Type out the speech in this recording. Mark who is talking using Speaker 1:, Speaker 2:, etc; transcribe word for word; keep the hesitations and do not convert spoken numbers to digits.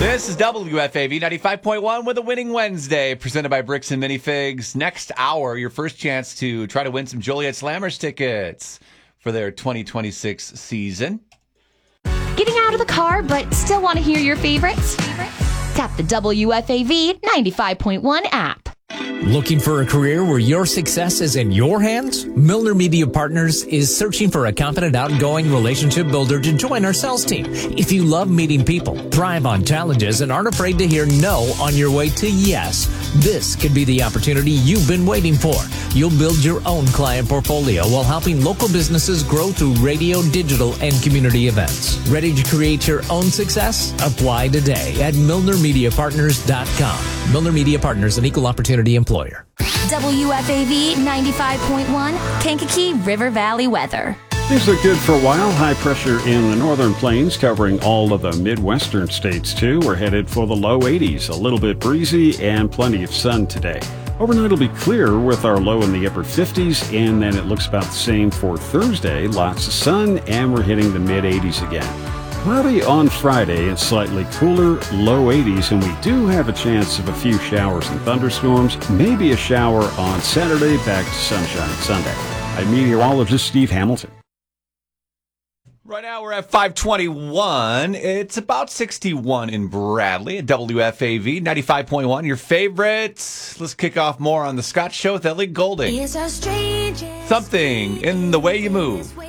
Speaker 1: This is W F A V ninety-five point one with a Winning Wednesday, presented by Bricks and Minifigs. Next hour, your first chance to try to win some Joliet Slammers tickets for their twenty twenty-six season.
Speaker 2: Getting out of the car but still want to hear your favorites? Tap the W F A V ninety-five point one app.
Speaker 3: Looking for a career where your success is in your hands? Milner Media Partners is searching for a confident, outgoing relationship builder to join our sales team. If you love meeting people, thrive on challenges, and aren't afraid to hear no on your way to yes, this could be the opportunity you've been waiting for. You'll build your own client portfolio while helping local businesses grow through radio, digital, and community events. Ready to create your own success? Apply today at milner media partners dot com. Milner Media Partners, an equal opportunity employer.
Speaker 2: W F A V ninety-five point one, Kankakee River Valley weather.
Speaker 4: Things look good for a while. High pressure in the northern plains covering all of the midwestern states, too. We're headed for the low eighties, a little bit breezy, and plenty of sun today. Overnight will be clear with our low in the upper fifties, and then it looks about the same for Thursday. Lots of sun, and we're hitting the mid eighties again. Cloudy on Friday and slightly cooler, low eighties, and we do have a chance of a few showers and thunderstorms, maybe a shower on Saturday, back to sunshine Sunday. I'm meteorologist Steve Hamilton.
Speaker 1: Right now we're at five twenty-one. It's about sixty-one in Bradley at W F A V ninety-five point one. Your favorites. Let's kick off more on the Scott Show with Ellie Goulding. Something in the way you move.